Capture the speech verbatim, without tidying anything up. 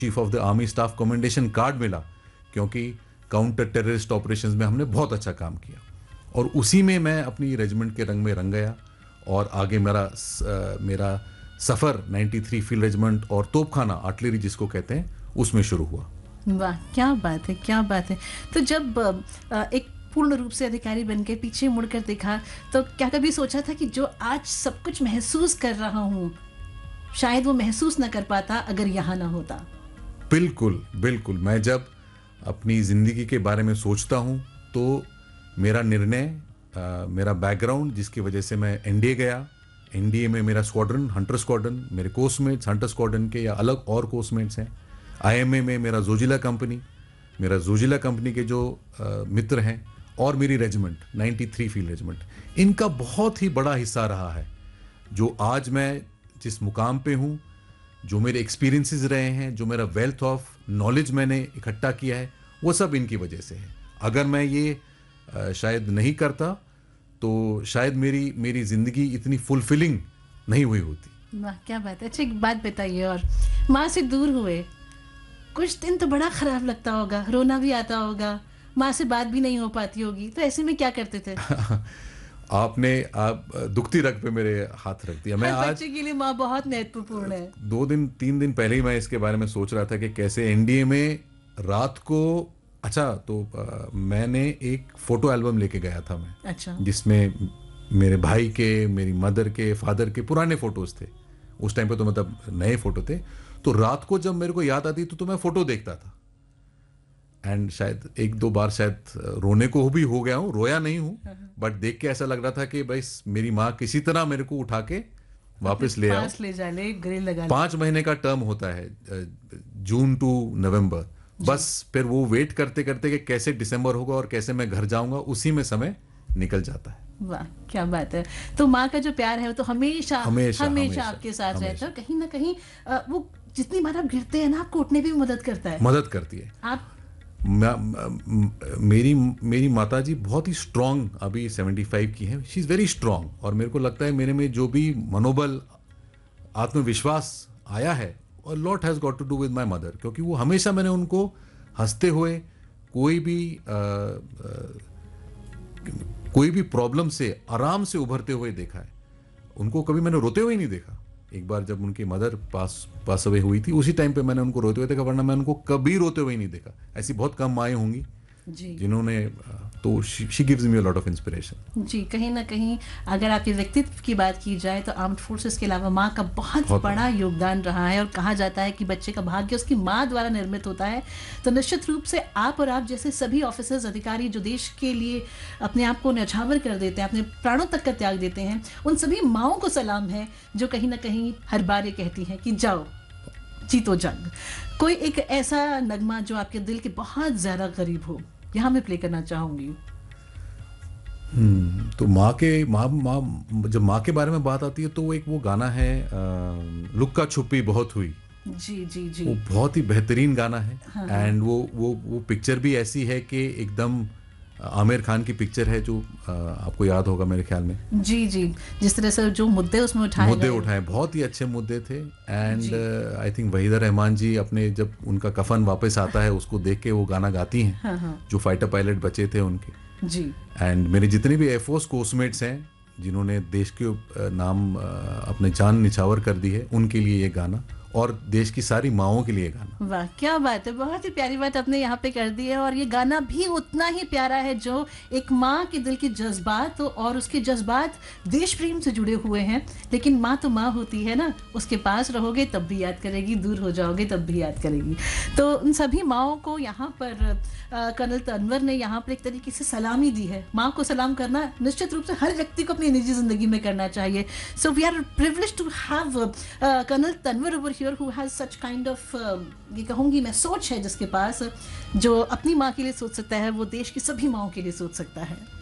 Chief of the army staff commendation card मिला, क्योंकि counter terrorist operations में हमने बहुत अच्छा काम किया। और उसी में मैं अपनी रेजिमेंट के रंग में रंग गया और आगे मेरा स, मेरा सफ़र तिरानवे फील्ड रेजिमेंट और तोपखाना आर्टिलरी जिसको कहते हैं उसमें शुरू हुआ। वाह, क्या बात है, क्या बात है। तो जब अ, एक पूर्ण रूप से अधिकारी बन के पीछे मुड़कर देखा तो क्या कभी सोचा था कि जो आज सब कुछ महसूस कर रहा हूँ शायद वो महसूस न कर पाता अगर यहाँ ना होता? बिल्कुल बिल्कुल। मैं जब अपनी ज़िंदगी के बारे में सोचता हूँ तो मेरा निर्णय, आ, मेरा बैकग्राउंड जिसकी वजह से मैं एनडीए गया, एनडीए में मेरा स्क्वाड्रन हंटर स्क्वाड्रन, मेरे कोर्समेट्स हंटर स्क्वाड्रन के या अलग और कोर्समेट्स हैं। आईएमए में मेरा जोजिला कंपनी, मेरा जोजिला कंपनी के जो आ, मित्र हैं और मेरी रेजिमेंट तिरानवे फील्ड रेजिमेंट, इनका बहुत ही बड़ा हिस्सा रहा है जो आज मैं जिस मुकाम पे हूँ, जो मेरे एक्सपीरियंसेस रहे हैं, जो मेरा वेल्थ ऑफ नॉलेज मैंने इकट्ठा किया है, वो सब इनकी वजह से है। अगर मैं ये आ, शायद नहीं करता तो शायद मेरी मेरी ज़िंदगी इतनी फुलफिलिंग नहीं हुई होती। वाह, क्या बात है। अच्छा, एक बात बताइए, और माँ से दूर हुए कुछ दिन तो बड़ा खराब लगता होगा, रोना भी आता होगा, माँ से बात भी नहीं हो पाती होगी, तो ऐसे में क्या करते थे? आपने आप दुखती रग पे मेरे हाथ रख दिया। मैं आज बच्चे के लिए माँ बहुत महत्वपूर्ण है। दो दिन तीन दिन पहले ही मैं इसके बारे में सोच रहा था कि कैसे एनडीए में रात को, अच्छा तो आ, मैंने एक फोटो एल्बम लेके गया था मैं। अच्छा। जिसमें मेरे भाई के, मेरी मदर के, फादर के पुराने फोटोज थे। उस टाइम पे तो मतलब नए फोटो थे। तो रात को जब मेरे को याद आती तो, तो मैं फोटो देखता था एंड शायद एक दो बार शायद रोने को भी हो गया हूँ, रोया नहीं हूँ, बट देख के ऐसा लग रहा था कि भाई मेरी माँ किसी तरह मेरे को उठा के वापस ले आओ। ले जा ले, ग्रिल लगा ले। पाँच महीने का टर्म होता है, जून टू नवंबर। बस फिर वो वेट करते करते कि कैसे दिसंबर होगा और कैसे मैं घर जाऊंगा, उसी में समय निकल जाता है। वाह, क्या बात है। तो माँ का जो प्यार है वो तो हमेशा हमेशा, हमेशा आपके साथ रहता है। कहीं ना कहीं वो जितनी बार आप गिरते हैं ना, आपको उठने भी मदद करता है। मदद करती है। आप मेरी मेरी माताजी बहुत ही स्ट्रांग, अभी पचहत्तर की हैं, शी इज़ वेरी स्ट्रांग। और मेरे को लगता है मेरे में जो भी मनोबल, आत्मविश्वास आया है, और lot has got to do with my mother, क्योंकि वो हमेशा मैंने उनको हंसते हुए, कोई भी आ, आ, कोई भी प्रॉब्लम से आराम से उभरते हुए देखा है। उनको कभी मैंने रोते हुए नहीं देखा। एक बार जब उनकी मदर पास पास अवे हुई थी, उसी टाइम पे मैंने उनको रोते हुए देखा, वरना मैं उनको कभी रोते हुए नहीं देखा। ऐसी बहुत कम माएँ होंगी जिन्होंने, तो she gives me a lot of inspiration. जी, कहीं ना कहीं अगर आपके व्यक्तित्व की बात की जाए तो आर्म्ड फोर्सेस के अलावा माँ का बहुत, बहुत बड़ा योगदान रहा है। और कहा जाता है कि बच्चे का भाग्य उसकी माँ द्वारा निर्मित होता है। तो निश्चित रूप से आप और आप जैसे सभी ऑफिसर्स, अधिकारी जो देश के लिए अपने आप को न्यौछावर कर देते हैं, अपने प्राणों तक का त्याग देते हैं, उन सभी माँओं को सलाम है जो कहीं ना कहीं हर बार ये कहती हैं कि जाओ जीतो जंग। कोई एक ऐसा नगमा जो आपके दिल के बहुत ज़्यादा करीब हो, यहाँ मैं प्ले करना चाहूँगी। हम्म तो माँ के माँ माँ जब माँ के बारे में बात आती है तो वो एक वो गाना है, लुक्का छुपी बहुत हुई। जी जी जी, वो बहुत ही बेहतरीन गाना है। हाँ, एंड वो वो वो पिक्चर भी ऐसी है कि एकदम आमिर खान की पिक्चर है, जो आ, आपको याद होगा मेरे ख्याल में। जी जी, जिस तरह से जो मुद्दे उसमें उठाए मुद्दे उठाए बहुत ही अच्छे मुद्दे थे। And I think Waheeda Rehman जी अपने जब उनका कफन वापस आता है उसको देख के वो गाना गाती हैं। हाँ, हाँ। जो फाइटर पायलट बचे थे उनके। जी। एंड मेरे जितने भी एयरफोर्स कोर्समेट्स हैं जिन्होंने देश के नाम अपने जान निछावर कर दी है, उनके लिए ये गाना, और देश की सारी माँओं के लिए गाना। वाह, क्या बात है। बहुत ही प्यारी बात आपने यहाँ पे कर दी है। और ये गाना भी उतना ही प्यारा है जो एक माँ के दिल के जज्बात और उसके जज्बात देश प्रेम से जुड़े हुए हैं। लेकिन माँ तो माँ होती है ना, उसके पास रहोगे तब भी याद करेगी, दूर हो जाओगे तब भी याद करेगी। तो उन सभी माँओं को यहाँ पर कर्नल तनवर ने यहाँ पर एक तरीके से सलामी दी है। माँ को सलाम करना निश्चित रूप से हर व्यक्ति को अपनी निजी जिंदगी में करना चाहिए। So we are privileged to have colonel Tanwar over here who has such kind of, ये कहूँगी मैं, सोच है जिसके पास, जो अपनी माँ के लिए सोच सकता है वो देश की सभी माँओं के लिए सोच सकता है।